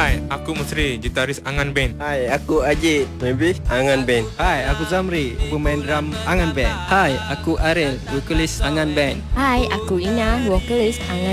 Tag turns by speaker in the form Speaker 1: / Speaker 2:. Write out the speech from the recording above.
Speaker 1: Hai, aku Musri, gitaris Angan Band.
Speaker 2: Hai, aku Ajit, members Angan Band.
Speaker 3: Hai, aku Zamri, pemain drum Angan Band.
Speaker 4: Hai, aku Ariel, vokalis Angan Band.
Speaker 5: Hai, aku Ina, vokalis Angan